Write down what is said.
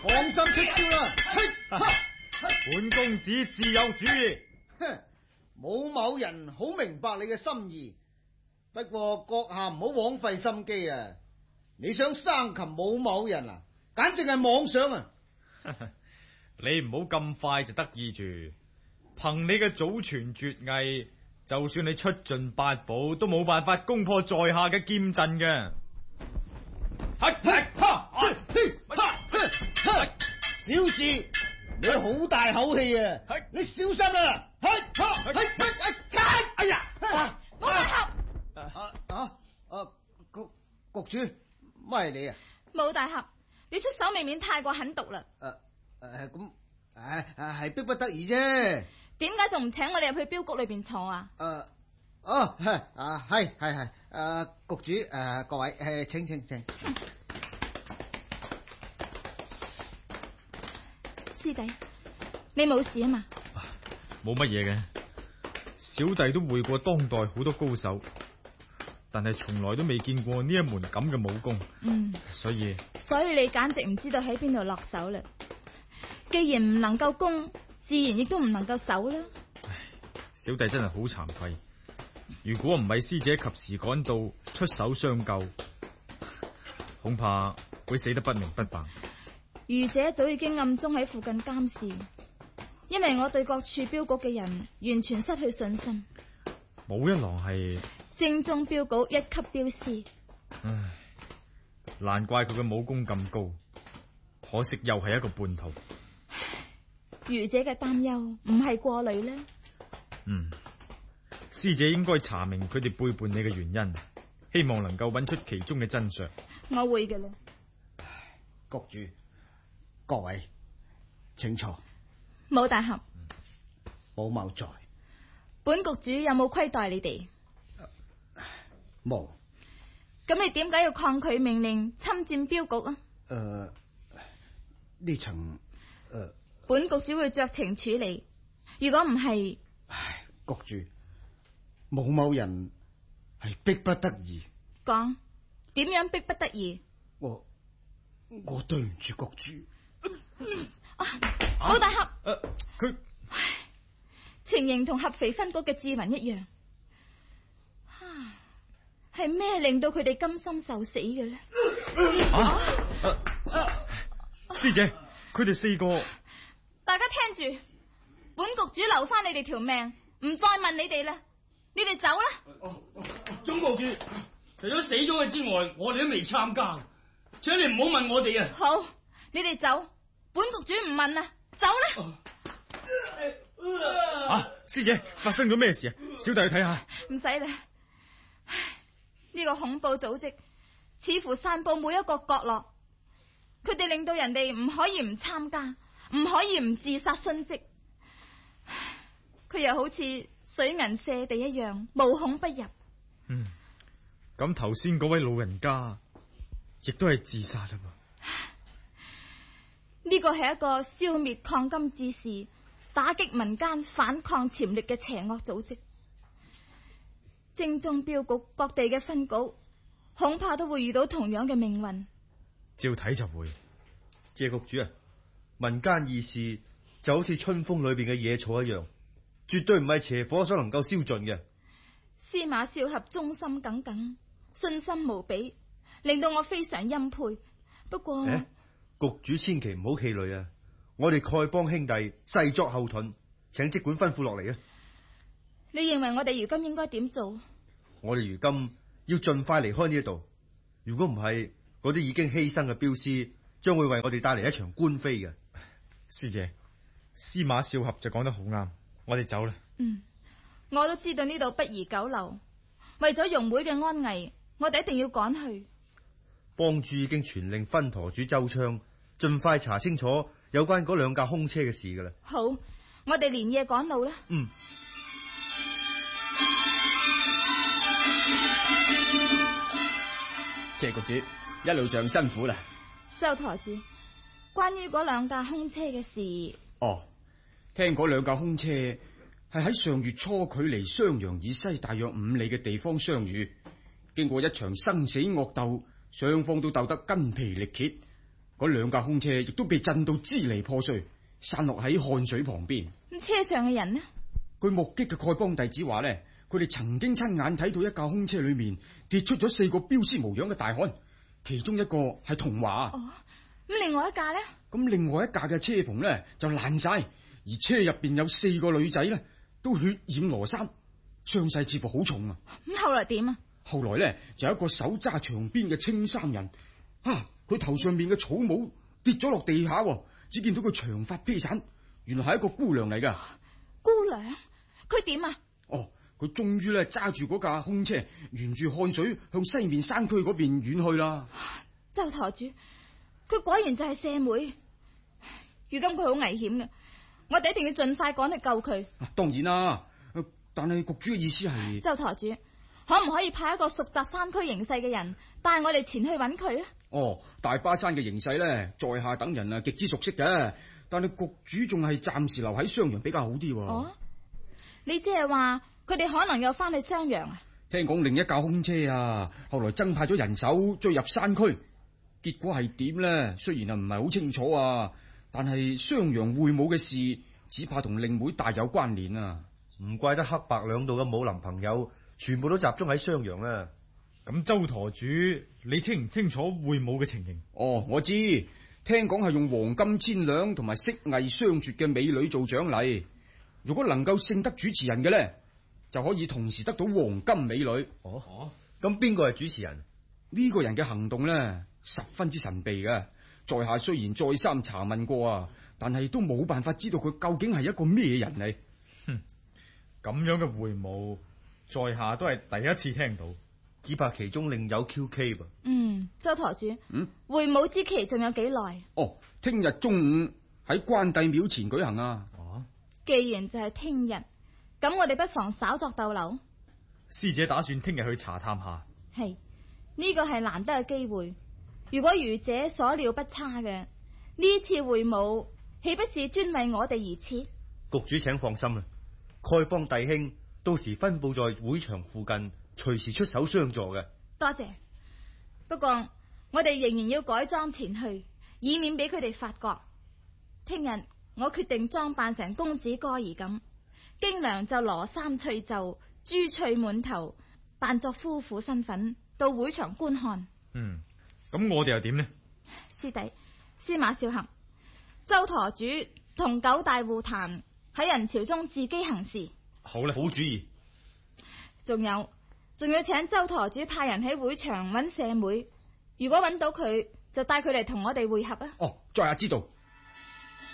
放心出招啦！ 本公子自有主意。 哼，武某人好明白你嘅心意，不過閣下唔好枉費心機啊！你想生擒武某人啊，簡直係妄想啊！ 你唔好咁快就得意住，憑你嘅祖傳絕藝，就算你出盡八寶，都冇辦法攻破在下嘅劍陣嘅。 小事，你好大口氣啊！你小心啊！哎呀！ 武大俠， 局主，乜係你啊？ 武大俠，你出手未免太過狠毒啦！ 咁係逼不得已啫。 點解仲唔請我哋入去鏢局裏邊坐啊？ 係，局主，各位，請。 師弟，你冇事啊嘛？ 冇乜嘢嘅，小弟都會過當代好多高手，但係從來都未見過呢一門咁嘅武功。所以你簡直唔知道喺邊度落手啦。既然唔能夠攻，自然亦都唔能夠守啦。 小弟真係好慚愧，如果唔係師姐及時趕到出手相救，恐怕會死得不明不白。 愚者早已經暗中喺附近監視，因為我對各處鏢局嘅人完全失去信心。 武一郎係正宗鏢局一級鏢師， 唉，難怪佢嘅武功咁高，可惜又係一個叛徒。 愚者嘅擔憂唔係過慮呢？ 師姐應該查明佢哋背叛你嘅原因，希望能夠揾出其中嘅真相。 我會嘅啦。 局主，各位請坐。 武大俠， 武某在。 本局主有冇虧待你哋？ 冇。 咁你點解要抗拒命令侵佔鏢局啊？ 呢層本局主會酌情處理。如果唔係， 局主，武某人係逼不得已。 講點樣逼不得已？ 我對唔住局主。 武大俠， 佢情形同合肥分局嘅志雲一樣，係咩令到佢哋甘心受死嘅呢？ 師姐，佢哋4個， 大家聽住，本局主留翻你哋條命，唔再問你哋啦，你哋走啦。 總局主，除咗死咗嘅之外，我哋都未參加，請你唔好問我哋啊。 好，你哋走，本局主唔問啦，走啦。 師姐，發生咗咩事啊？小弟去睇下。 唔使啦，呢個恐怖組織似乎散布每一個角落，佢哋令到人哋唔可以唔參加，唔可以唔自殺殉職。佢又好似水銀瀉地一樣，無孔不入。 咁頭先嗰位老人家亦都係自殺啦嘛？ 呢個係一個消滅抗金志士、打擊民間反抗潛力嘅邪惡組織。正宗鏢局各地嘅分局恐怕都會遇到同樣嘅命運。 照睇就會。 謝局主啊，民間義士就好似春風裏邊嘅野草一樣，絕對唔係邪火所能夠燒盡嘅。 司馬少俠忠心耿耿，信心無比，令到我非常欽佩。不過局主千祈唔好氣餒啊！我哋丐幫兄弟誓作後盾，請即管吩咐落嚟啊！ 你認為我哋如今應該點做？ 我哋如今要盡快離開呢一度，如果唔係，嗰啲已經犧牲嘅鏢師將會為我哋帶嚟一場官非嘅。 師姐，司馬少俠就講得好啱，我哋走啦。 我都知道呢度不宜久留，為咗容會嘅安危，我哋一定要趕去。 幫主已經傳令分舵主周昌盡快查清楚有關嗰2架空車嘅事噶啦。 好，我哋連夜趕路啦。 謝局主，一路上辛苦啦。 周台主，關於嗰2架空車嘅事， 聽嗰2架空車係喺上月初距離襄陽以西大約5里嘅地方相遇，經過一場生死惡鬥，雙方都鬥得筋疲力竭， 嗰兩架空車亦都被震到支離破碎，散落喺漢水旁邊。 咁車上嘅人呢？ 據目擊嘅丐幫弟子話咧，佢哋曾經親眼睇到一架空車裏面跌出咗4個標師無樣嘅大漢，其中一個係童華。 哦，咁另外一架呢？ 咁另外一架嘅車篷咧就爛晒，而車入邊有4個女仔咧都血染羅衫，傷勢似乎好重啊。 咁後來點啊？ 後來咧就有一個手揸長鞭嘅青衫人，佢頭上面嘅草帽跌咗落地下，只見到佢長髮披散，原來係一個姑娘嚟噶。 姑娘？佢點啊？ 佢終於咧揸住嗰架空車，沿住漢水向西面山區嗰邊遠去啦。 周舵主，佢果然就係赦妹。如今佢好危險嘅，我哋一定要盡快趕去救佢。 當然啦，但係局主嘅意思係， 周舵主，可唔可以派一個熟習山區形勢嘅人帶我哋前去揾佢啊？ 大巴山嘅形勢咧，在下等人極之熟悉嘅，但係局主仲係暫時留喺襄陽比較好啲。 你即係話佢哋可能又翻去襄陽啊？ 聽講另一架空車後來增派咗人手追入山區，結果係點咧？雖然唔係好清楚但係襄陽會武嘅事，只怕同令妹大有關聯啊！ 唔怪得黑白兩道嘅武林朋友全部都集中喺襄陽啊！ 咁周舵主，你清唔清楚會武嘅情形？ 我知，聽講係用黃金千兩同埋色藝雙絕嘅美女做獎勵，如果能夠勝得主持人嘅咧，就可以同時得到黃金美女。 咁邊個係主持人？ 呢個人嘅行動咧十分之神秘嘅，在下雖然再三查問過但係都冇辦法知道佢究竟係一個咩人嚟。 咁樣嘅會武，在下都係第一次聽到， 只怕其中另有蹊蹺噃。 周舵主，會武之期仲有幾耐？ 聽日中午喺關帝廟前舉行啊！ 既然就係聽日，咁我哋不妨稍作逗留。 師姐打算聽日去查探下。 係，呢個係難得嘅機會。如果愚者所料不差嘅，呢次會武豈不是專為我哋而設？ 局主請放心啦，丐幫弟兄到時分布在會場附近，隨時出手相助嘅。 多謝。不過我哋仍然要改裝前去，以免俾佢哋發覺。聽日我決定裝扮成公子哥兒咁，經良就羅衫翠袖，珠翠滿頭，扮作夫婦身份到會場觀看。 咁我哋又點呢？ 師弟，司馬少行，周舵主同九大護壇喺人潮中自己行事。 好啦，好主意。 仲要請周舵主派人喺會場揾赦妹，如果揾到佢，就帶佢嚟同我哋會合啊。 在下知道。